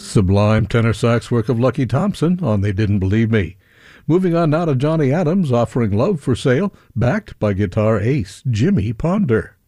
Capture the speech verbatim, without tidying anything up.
Sublime tenor sax work of Lucky Thompson on They Didn't Believe Me. Moving on now to Johnny Adams offering Love for Sale, backed by guitar ace Jimmy Ponder.